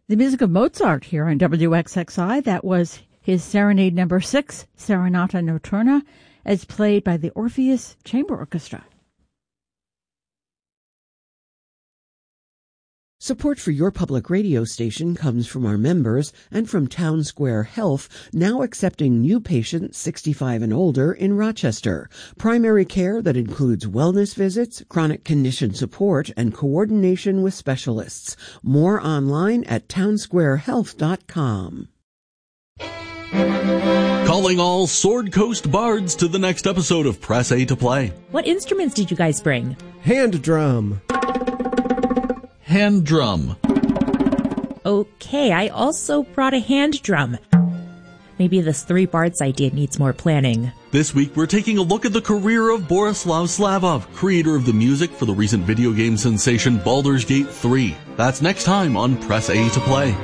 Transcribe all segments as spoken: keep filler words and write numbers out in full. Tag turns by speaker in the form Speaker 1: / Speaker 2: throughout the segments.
Speaker 1: The music of Mozart here on W X X I. That was his Serenade Number Six, Serenata Notturna, as played by the Orpheus Chamber Orchestra.
Speaker 2: Support for your public radio station comes from our members and from Town Square Health, now accepting new patients sixty-five and older in Rochester. Primary care that includes wellness visits, chronic condition support, and coordination with specialists. More online at town square health dot com.
Speaker 3: Calling all Sword Coast bards to the next episode of Press A to Play.
Speaker 4: What instruments did you guys bring?
Speaker 5: Hand drum.
Speaker 3: Hand drum.
Speaker 4: Okay, I also brought a hand drum. Maybe this Three Bards idea needs more planning.
Speaker 3: This week we're taking a look at the career of Borislav Slavov, creator of the music for the recent video game sensation Baldur's Gate three. That's next time on Press A to Play.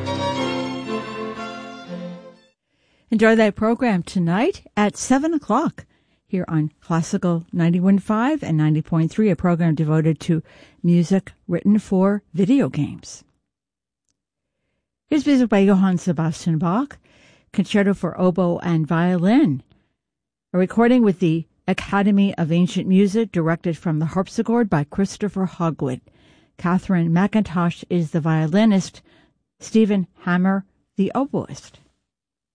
Speaker 1: Enjoy that program tonight at seven o'clock here on Classical ninety-one point five and ninety point three, a program devoted to music written for video games. Here's music by Johann Sebastian Bach, Concerto for Oboe and Violin, a recording with the Academy of Ancient Music, directed from the harpsichord by Christopher Hogwood. Catherine McIntosh is the violinist, Stephen Hammer the oboist.